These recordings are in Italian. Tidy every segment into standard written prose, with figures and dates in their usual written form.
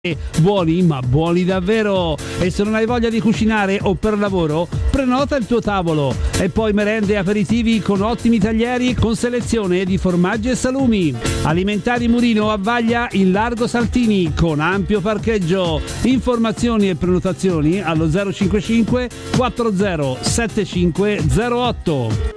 Buoni, ma buoni davvero! E se non hai voglia di cucinare o per lavoro, prenota il tuo tavolo e poi merende e aperitivi con ottimi taglieri con selezione di formaggi e salumi. Alimentari Murino a Vaglia in Largo Saltini con ampio parcheggio. Informazioni e prenotazioni allo 055 40 7508.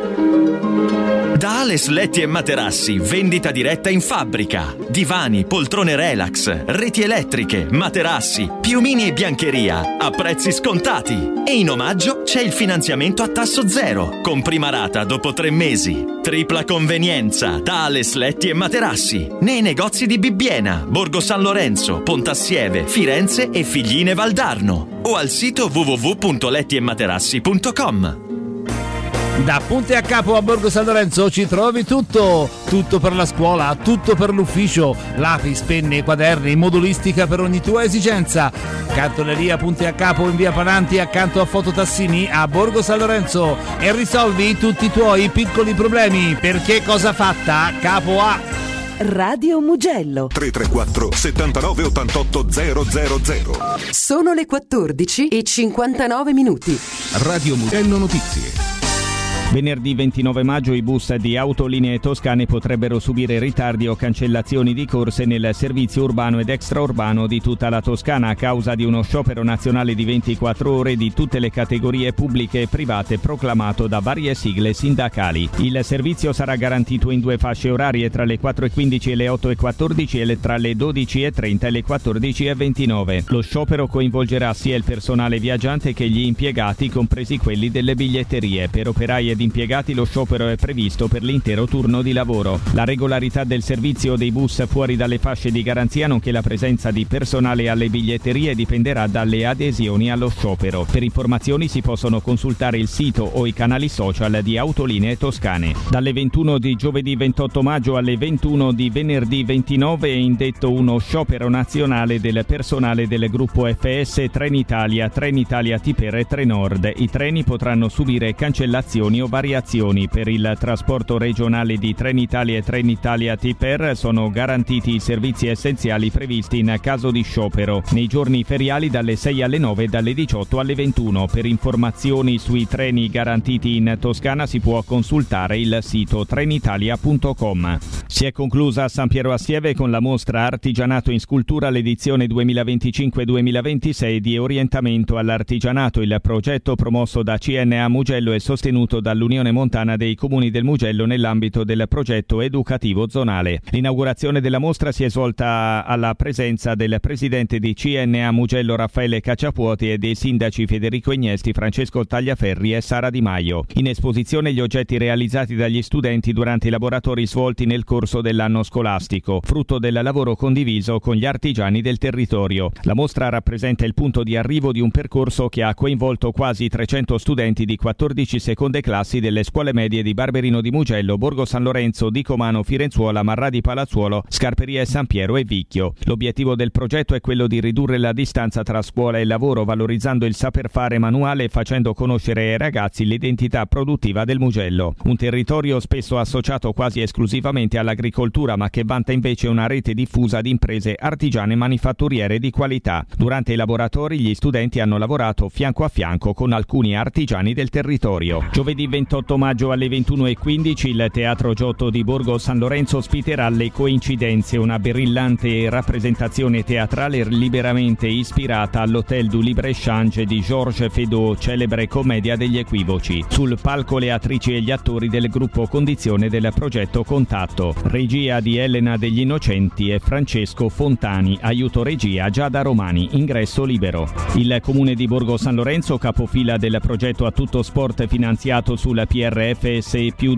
Da Ales Letti e Materassi, vendita diretta in fabbrica. Divani, poltrone relax, reti elettriche, materassi, piumini e biancheria a prezzi scontati. E in omaggio c'è il finanziamento a tasso zero, con prima rata dopo 3 mesi. Tripla convenienza da Ales Letti e Materassi, nei negozi di Bibbiena, Borgo San Lorenzo, Pontassieve, Firenze e Figline Valdarno. O al sito www.lettiematerassi.com. Da Punti a Capo a Borgo San Lorenzo ci trovi tutto per la scuola, tutto per l'ufficio, lapis, penne, quaderni, modulistica per ogni tua esigenza. Cartoleria Punti a Capo in via Pananti accanto a Fototassini a Borgo San Lorenzo e risolvi tutti i tuoi piccoli problemi, perché cosa fatta Capo A. Radio Mugello 334 79 88 000. Sono le 14:59. Radio Mugello Notizie. Venerdì 29 maggio i bus di Autolinee Toscane potrebbero subire ritardi o cancellazioni di corse nel servizio urbano ed extraurbano di tutta la Toscana a causa di uno sciopero nazionale di 24 ore di tutte le categorie pubbliche e private proclamato da varie sigle sindacali. Il servizio sarà garantito in 2 fasce orarie tra le 4:15 e le 8:14 e tra le 12:30 e le 14:29. Lo sciopero coinvolgerà sia il personale viaggiante che gli impiegati, compresi quelli delle biglietterie. Per operai ed impiegati lo sciopero è previsto per l'intero turno di lavoro. La regolarità del servizio dei bus fuori dalle fasce di garanzia, nonché la presenza di personale alle biglietterie, dipenderà dalle adesioni allo sciopero. Per informazioni si possono consultare il sito o i canali social di Autolinee Toscane. Dalle 21 di giovedì 28 maggio alle 21 di venerdì 29 è indetto uno sciopero nazionale del personale del gruppo FS Trenitalia, Trenitalia Tiper e Trenord. I treni potranno subire cancellazioni o variazioni. Per il trasporto regionale di Trenitalia e Trenitalia Tiper sono garantiti i servizi essenziali previsti in caso di sciopero. Nei giorni feriali dalle 6 alle 9 e dalle 18 alle 21. Per informazioni sui treni garantiti in Toscana si può consultare il sito trenitalia.com. Si è conclusa a San Piero Assieve con la mostra Artigianato in Scultura l'edizione 2025-2026 di Orientamento all'Artigianato, il progetto promosso da CNA Mugello e sostenuto dall'Unione Montana dei Comuni del Mugello nell'ambito del progetto educativo zonale. L'inaugurazione della mostra si è svolta alla presenza del presidente di CNA Mugello Raffaele Cacciapuoti e dei sindaci Federico Ignesti, Francesco Tagliaferri e Sara Di Maio. In esposizione gli oggetti realizzati dagli studenti durante i laboratori svolti nel corso dell'anno scolastico, frutto del lavoro condiviso con gli artigiani del territorio. La mostra rappresenta il punto di arrivo di un percorso che ha coinvolto quasi 300 studenti di 14 seconde classi delle scuole medie di Barberino di Mugello, Borgo San Lorenzo, Dicomano, Firenzuola, Marrà di Palazzuolo, Scarperia e San Piero e Vicchio. L'obiettivo del progetto è quello di ridurre la distanza tra scuola e lavoro, valorizzando il saper fare manuale e facendo conoscere ai ragazzi l'identità produttiva del Mugello. Un territorio spesso associato quasi esclusivamente all'agricoltura, ma che vanta invece una rete diffusa di imprese artigiane manifatturiere di qualità. Durante i laboratori gli studenti hanno lavorato fianco a fianco con alcuni artigiani del territorio. Giovedì 28 maggio alle 21:15 il Teatro Giotto di Borgo San Lorenzo ospiterà Le Coincidenze, una brillante rappresentazione teatrale liberamente ispirata all'Hôtel du Libre-Échange di Georges Feydeau, celebre commedia degli equivoci. Sul palco le attrici e gli attori del gruppo Condizione del progetto Contatto. Regia di Elena degli Innocenti e Francesco Fontani, aiuto regia Giada Romani, ingresso libero. Il Comune di Borgo San Lorenzo, capofila del progetto A Tutto Sport finanziato sul PRFSE più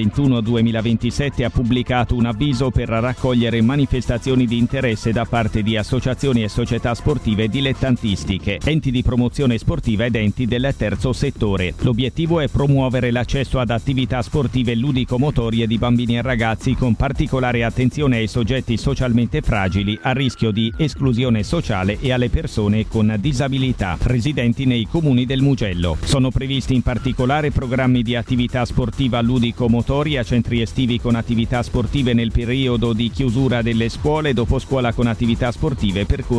2021-2027, ha pubblicato un avviso per raccogliere manifestazioni di interesse da parte di associazioni e società sportive dilettantistiche, enti di promozione sportiva ed enti del terzo settore. L'obiettivo è promuovere l'accesso ad attività sportive ludico-motorie di bambini e ragazzi, con particolare attenzione ai soggetti socialmente fragili, a rischio di esclusione sociale e alle persone con disabilità residenti nei comuni del Mugello. Sono previsti in particolare programmi programmi di attività sportiva ludico-motoria, centri estivi con attività sportive nel periodo di chiusura delle scuole, dopo scuola con attività sportive, percorsi